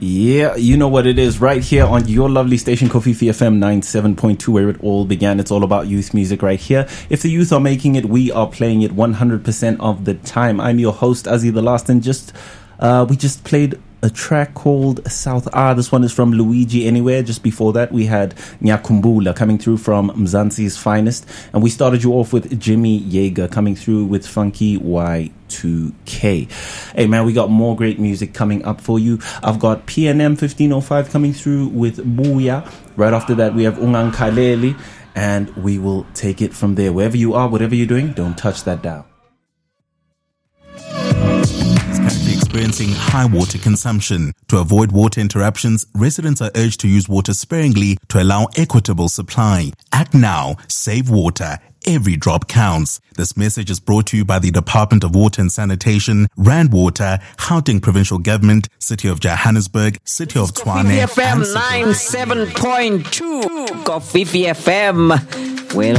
Yeah, you know what it is right here on your lovely station, Kofifi FM 97.2, where it all began. It's all about youth music right here. If the youth are making it, we are playing it 100% of the time. I'm your host, Azzy the Last, and we just played a track called South R. This one is from Luigi Anywhere. Just before that, we had Nyakumbula coming through from Mzansi's Finest. And we started you off with Jimmy Yeager coming through with Funky Y2K. Hey man, we got more great music coming up for you. I've got PNM 1505 coming through with Booyah. Right after that, we have Ungang Kaleli. And we will take it from there. Wherever you are, whatever you're doing, don't touch that dial. Experiencing high water consumption. To avoid water interruptions, residents are urged to use water sparingly to allow equitable supply. Act now. Save water. Every drop counts. This message is brought to you by the Department of Water and Sanitation, Rand Water, Gauteng Provincial Government, City of Johannesburg, City of Tshwane, FM 97.2 Kofifi FM. Well,